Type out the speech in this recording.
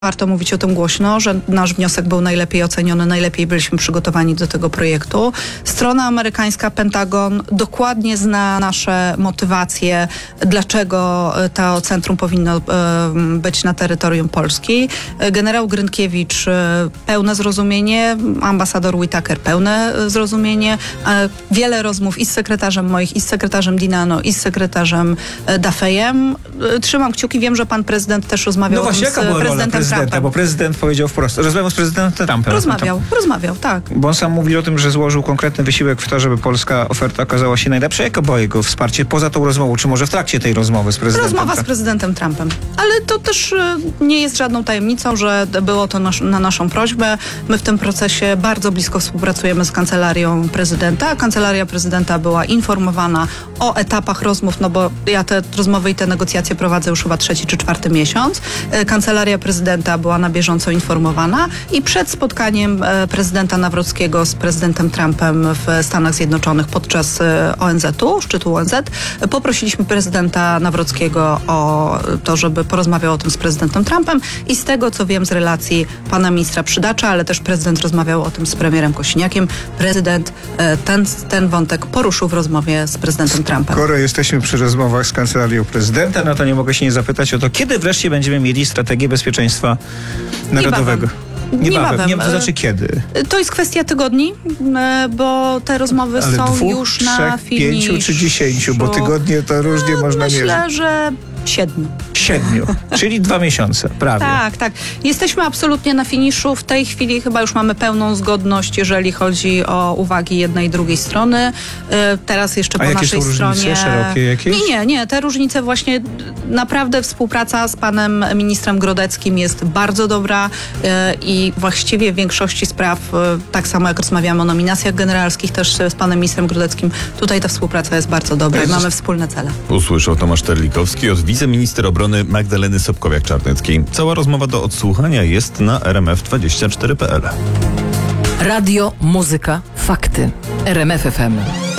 Warto mówić o tym głośno, że nasz wniosek był najlepiej oceniony, najlepiej byliśmy przygotowani do tego projektu. Strona amerykańska, Pentagon, dokładnie zna nasze motywacje, dlaczego to centrum powinno być na terytorium Polski. Generał Grynkiewicz pełne zrozumienie, ambasador Whitaker pełne zrozumienie. Wiele rozmów i z sekretarzem moich, i z sekretarzem Dinano, i z sekretarzem Dafejem. Trzymam kciuki, wiem, że pan prezydent też rozmawiał z prezydentem Trumpem. Bo prezydent powiedział wprost, rozmawiał z prezydentem Trumpem. Rozmawiał, tak. Bo on sam mówi o tym, że złożył konkretny wysiłek w to, żeby polska oferta okazała się najlepsza. Jakie było jego wsparcie poza tą rozmową, czy może w trakcie tej rozmowy z prezydentem? Rozmowa z prezydentem Trumpem. Ale to też nie jest żadną tajemnicą, że było to na naszą prośbę. My w tym procesie bardzo blisko współpracujemy z Kancelarią Prezydenta. Kancelaria Prezydenta była informowana o etapach rozmów, no bo ja te rozmowy i te negocjacje prowadzę już chyba 3. czy 4. miesiąc. Kancelaria Prezydenta była na bieżąco informowana i przed spotkaniem prezydenta Nawrockiego z prezydentem Trumpem w Stanach Zjednoczonych podczas ONZ-u, szczytu ONZ, poprosiliśmy prezydenta Nawrockiego o to, żeby porozmawiał o tym z prezydentem Trumpem i z tego, co wiem z relacji pana ministra Przydacza, ale też prezydent rozmawiał o tym z premierem Kosiniakiem. Prezydent ten wątek poruszył w rozmowie z prezydentem Trumpem. Skoro jesteśmy przy rozmowach z Kancelarią Prezydenta, no to nie mogę się nie zapytać o to, kiedy wreszcie będziemy mieli strategię bezpieczeństwa narodowego. Niebawem. To znaczy kiedy? To jest kwestia tygodni, bo te rozmowy ale są 2, już na 3, 5 czy 10, bo tygodnie to różnie można mierzyć. Myślę, że 7. 7, czyli 2 miesiące, prawie. Tak. Jesteśmy absolutnie na finiszu. W tej chwili chyba już mamy pełną zgodność, jeżeli chodzi o uwagi jednej i drugiej strony. Teraz jeszcze po naszej stronie. Różnice szerokie jakieś? Nie. Te różnice właśnie naprawdę współpraca z panem ministrem Grodeckim jest bardzo dobra i właściwie w większości spraw, tak samo jak rozmawiamy o nominacjach generalskich też z panem ministrem Grodeckim, tutaj ta współpraca jest bardzo dobra i mamy wspólne cele. Usłyszał Tomasz Terlikowski od wiceminister obrony Magdaleny Sobkowiak-Czarneckiej. Cała rozmowa do odsłuchania jest na rmf24.pl. Radio, muzyka, fakty. RMF FM.